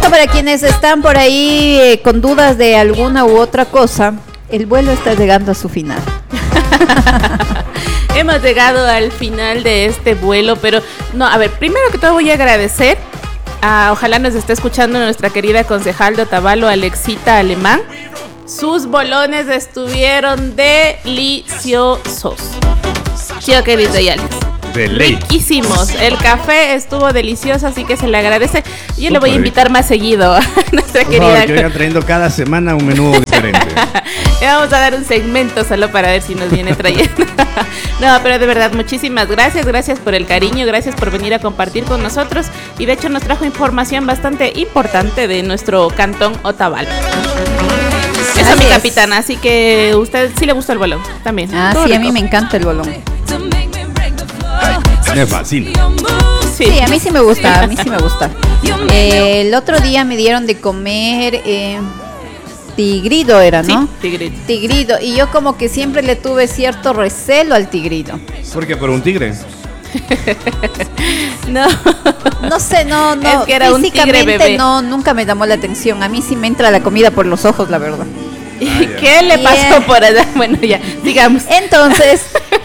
para quienes están por ahí con dudas de alguna u otra cosa, el vuelo está llegando a su final. Hemos llegado al final de este vuelo, pero no, a ver, primero que todo voy a agradecer ojalá nos esté escuchando nuestra querida concejal de Otavalo, Alexita Alemán. Sus bolones estuvieron deliciosos. ¿Sí o qué dice Yales? De ley. Riquísimos. El café estuvo delicioso, así que se le agradece. Yo le voy a invitar más seguido a nuestra querida. Que vayan trayendo cada semana un menú diferente. Le vamos a dar un segmento solo para ver si nos viene trayendo. No, pero de verdad, muchísimas gracias. Gracias por el cariño, gracias por venir a compartir con nosotros. Y de hecho nos trajo información bastante importante de nuestro cantón Otavalo. Esa es mi capitana, así que usted sí le gusta el bolón también. Ah, sí, rico. A mí me encanta el bolón. Me fascina. Sí, a mí sí me gusta, a mí sí me gusta. El otro día me dieron de comer tigrido era, ¿no? Sí, tigrido. Y yo como que siempre le tuve cierto recelo al tigrido. ¿Por qué? ¿Por un tigre? No sé, no. Es que era un tigre bebé. No, nunca me llamó la atención. A mí sí me entra la comida por los ojos, la verdad. ¿Y qué le pasó por allá? Bueno, ya, digamos. Entonces,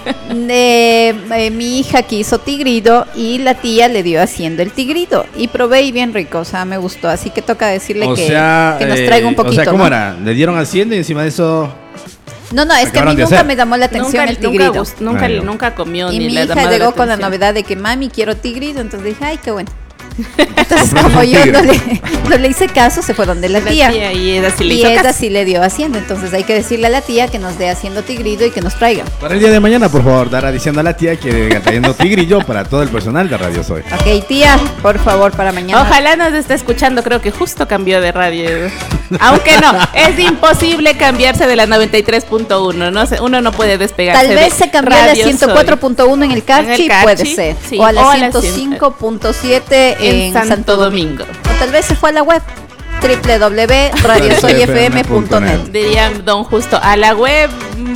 mi hija quiso tigrido y la tía le dio haciendo el tigrido. Y probé y bien rico, o sea, me gustó. Así que toca decirle que nos traiga un poquito. O sea, ¿cómo era? Le dieron haciendo y encima de eso... No, es que a mí nunca me llamó la atención el tigrido. Nunca comió y ni mi le hija llegó con la novedad de que mami quiero tigrido, entonces dije, ay, qué bueno. Entonces como yo no le hice caso, se fue donde la tía y ella sí le dio haciendo. Entonces hay que decirle a la tía que nos dé haciendo tigrido y que nos traiga. Para el día de mañana, por favor, dará diciendo a la tía que venga trayendo tigrillo para todo el personal de Radio Soy. Ok, tía, por favor, para mañana. Ojalá nos esté escuchando, creo que justo cambió de radio. Aunque no, es imposible cambiarse de la 93.1, no sé, uno no puede despegarse. Tal vez se cambió a la 104.1 en el Carchi, puede ser. Sí, o a la 105.7 en Santo Domingo. O tal vez se fue a la web www.radiosoyfm.net. Diría don Justo, a la web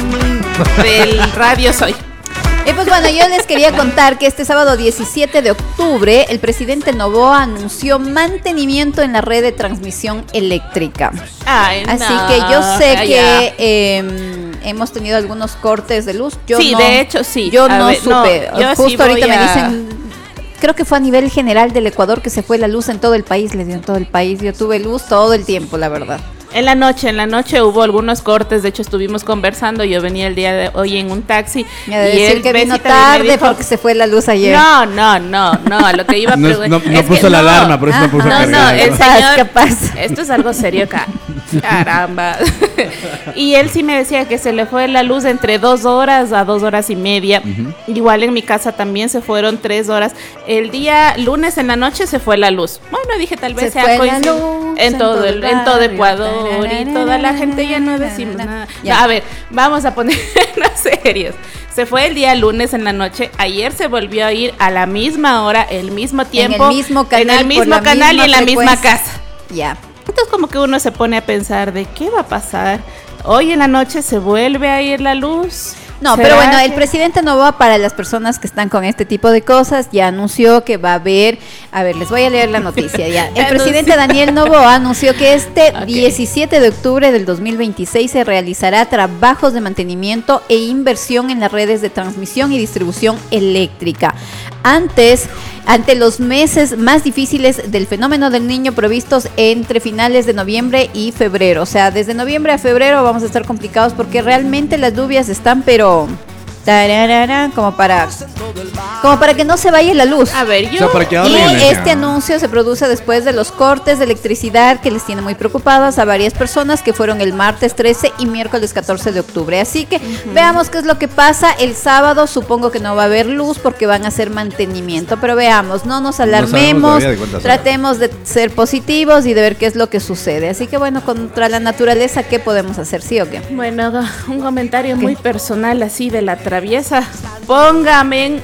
del Radio Soy. Y pues bueno, yo les quería contar que este sábado 17 de octubre el presidente Noboa anunció mantenimiento en la red de transmisión eléctrica. Así que yo sé que hemos tenido algunos cortes de luz. De hecho sí. Yo no supe. Justo ahorita me dicen, creo que fue a nivel general del Ecuador que se fue la luz en todo el país, le dio en todo el país. Yo tuve luz todo el tiempo, la verdad. En la noche hubo algunos cortes, de hecho estuvimos conversando, yo venía el día de hoy en un taxi y decir que vino tarde porque se fue la luz ayer. No, a lo que iba a preguntar. No puso la alarma, por eso no puso el señor, capaz. Esto es algo serio acá. Caramba. Y él sí me decía que se le fue la luz entre 2 horas a 2 horas y media. Igual en mi casa también se fueron 3 horas. El día lunes en la noche se fue la luz. Bueno, dije tal vez sea coincidencia en todo Ecuador y toda la gente, ya no decimos nada. A ver, vamos a ponernos serios. Se fue el día lunes en la noche, ayer se volvió a ir a la misma hora, el mismo tiempo, en el mismo canal y en la misma casa. Ya. Entonces como que uno se pone a pensar de qué va a pasar. Hoy en la noche se vuelve a ir la luz. No, pero bueno, el presidente Noboa, para las personas que están con este tipo de cosas, ya anunció que va a haber, les voy a leer la noticia ya. El presidente Daniel Noboa anunció que este 17 de octubre del 2026 se realizará trabajos de mantenimiento e inversión en las redes de transmisión y distribución eléctrica. Ante los meses más difíciles del fenómeno del niño previstos entre finales de noviembre y febrero. O sea, desde noviembre a febrero vamos a estar complicados porque realmente las lluvias están, pero como para que no se vaya la luz. A ver, este anuncio se produce después de los cortes de electricidad que les tiene muy preocupadas a varias personas, que fueron el martes 13 y miércoles 14 de octubre. Así que veamos qué es lo que pasa. El sábado supongo que no va a haber luz porque van a hacer mantenimiento, pero veamos, no nos alarmemos, tratemos de ser positivos y de ver qué es lo que sucede. Así que bueno, contra la naturaleza, ¿qué podemos hacer? ¿Sí o qué? Bueno, un comentario muy personal así de la traviesa. Póngame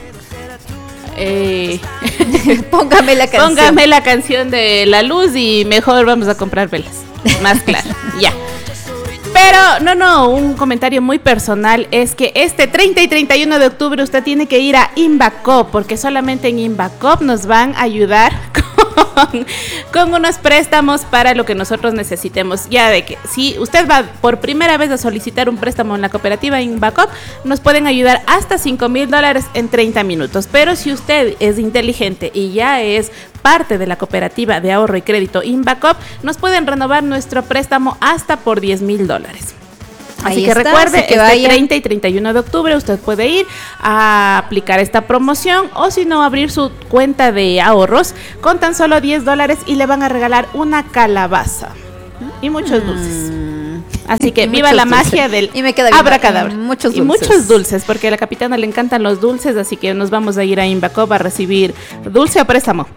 la canción de la luz y mejor vamos a comprar velas. Más claro, ya. Pero no, un comentario muy personal es que este 30 y 31 de octubre usted tiene que ir a Invacop, porque solamente en Invacop nos van a ayudar con con unos préstamos para lo que nosotros necesitemos. Ya de que si usted va por primera vez a solicitar un préstamo en la cooperativa Inbacop, nos pueden ayudar hasta $5,000 en 30 minutos. Pero si usted es inteligente y ya es parte de la cooperativa de ahorro y crédito Inbacop, nos pueden renovar nuestro préstamo hasta por $10,000. Así que recuerde, que este 30 y 31 de octubre usted puede ir a aplicar esta promoción o si no, abrir su cuenta de ahorros con tan solo $10 y le van a regalar una calabaza y muchos dulces. Así que viva la magia del abracadabra. Muchos dulces. Y muchos dulces, porque a la capitana le encantan los dulces, así que nos vamos a ir a Inbacop a recibir dulce o préstamo.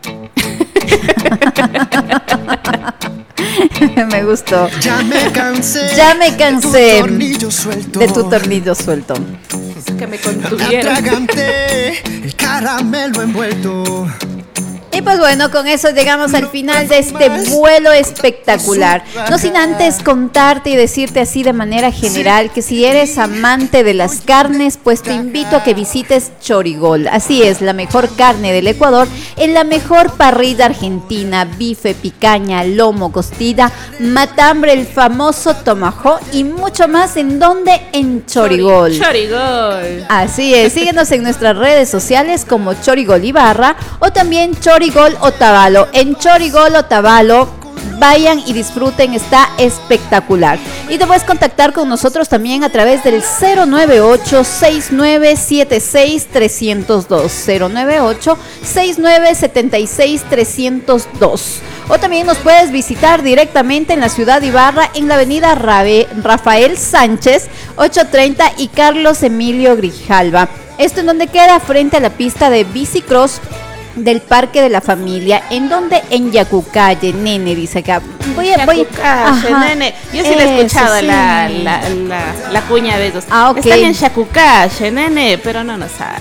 Me gustó. Ya me cansé de tu tornillo suelto. Que me contuvieron. Atraganté el caramelo envuelto. Y pues bueno, con eso llegamos al final de este vuelo espectacular. No sin antes contarte y decirte así de manera general que si eres amante de las carnes, pues te invito a que visites Chorigol. Así es, la mejor carne del Ecuador en la mejor parrilla argentina, bife, picaña, lomo, costilla, matambre, el famoso tomahawk y mucho más. ¿En dónde? En Chorigol. Chorigol. Así es, síguenos en nuestras redes sociales como Chorigol Ibarra o también Chorigol Otavalo. En Chorigol Otavalo, vayan y disfruten, está espectacular. Y te puedes contactar con nosotros también a través del 098-6976-302. 098-6976-302. O también nos puedes visitar directamente en la ciudad de Ibarra, en la avenida Rafael Sánchez, 830 y Carlos Emilio Grijalva. Esto en donde queda frente a la pista de bicicross del Parque de la Familia. ¿En donde? En Yacucalle, nene, dice acá. Yacucalle, nene. Yo sí le he escuchado la cuña de ellos. Ah, ok. Están en Yacucalle, nene, pero no nos sale.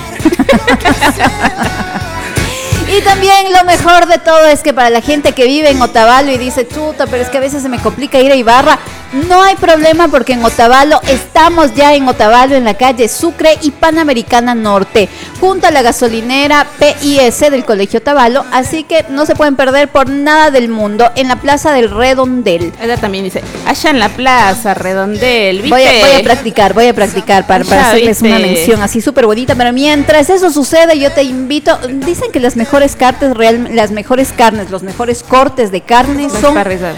Y también lo mejor de todo es que para la gente que vive en Otavalo y dice, chuta, pero es que a veces se me complica ir a Ibarra, no hay problema porque en Otavalo estamos ya en Otavalo, en la calle Sucre y Panamericana Norte, junto a la gasolinera PIS del Colegio Otavalo, así que no se pueden perder por nada del mundo, en la Plaza del Redondel. Ella también dice, allá en la Plaza Redondel, ¿viste? Voy a practicar para hacerles una mención así súper bonita, pero mientras eso sucede yo te invito, dicen que las mejores carnes, los mejores cortes de carne son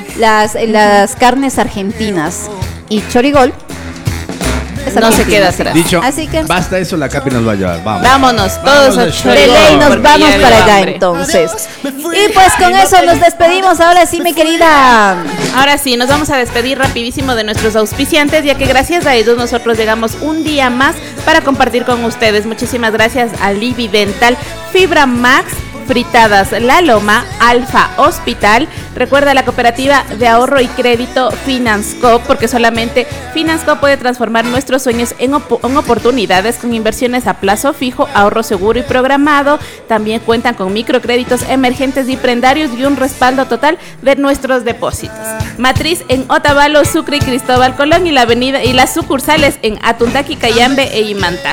las carnes argentinas. Y Chorigol no se queda atrás. Dicho, así que basta eso, la Capi nos va a llevar. Vámonos todos a Chorigol. De ley nos vamos para allá entonces. Y pues con eso nos despedimos. Ahora sí, mi querida. Ahora sí, nos vamos a despedir rapidísimo de nuestros auspiciantes, ya que gracias a ellos nosotros llegamos un día más para compartir con ustedes. Muchísimas gracias a Livi Dental, Fibra Max, Fritadas La Loma, Alfa Hospital. Recuerda la cooperativa de ahorro y crédito Finansco, porque solamente Finansco puede transformar nuestros sueños en oportunidades con inversiones a plazo fijo, ahorro seguro y programado. También cuentan con microcréditos emergentes y prendarios y un respaldo total de nuestros depósitos. Matriz en Otavalo, Sucre y Cristóbal Colón y la avenida y las sucursales en Atundaki, Cayambe e Imanta.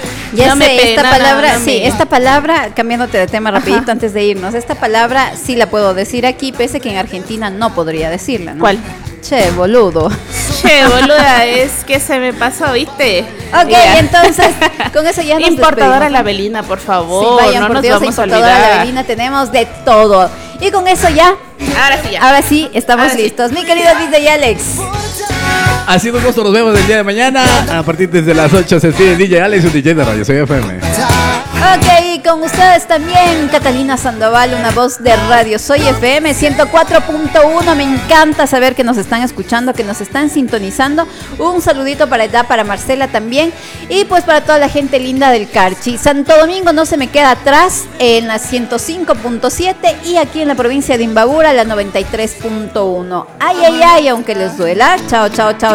Esta palabra, cambiándote de tema rapidito antes de irnos, esta palabra sí la puedo decir aquí, pese que en Argentina no podría decirla, ¿no? ¿Cuál? Che, boludo. Che, boluda, es que se me pasó, ¿viste? Ok, entonces, con eso ya nos Importadora La Avelina, por favor, sí, vayan, no por nos Dios, vamos a Importadora olvidar. La Avelina, tenemos de todo. Y con eso ya. Ahora sí, estamos listos. Mi querido DJ Alex. Ha sido un gusto, nos vemos el día de mañana. A partir desde las 8 se despide DJ Alex, un DJ de Radio Soy FM. Ok, y con ustedes también Catalina Sandoval, una voz de Radio Soy FM 104.1. Me encanta saber que nos están escuchando, que nos están sintonizando. Un saludito para allá, para Marcela también. Y pues para toda la gente linda del Carchi. Santo Domingo no se me queda atrás, en la 105.7 y aquí en la provincia de Imbabura la 93.1. Ay, aunque les duela. Chao, chao, chao.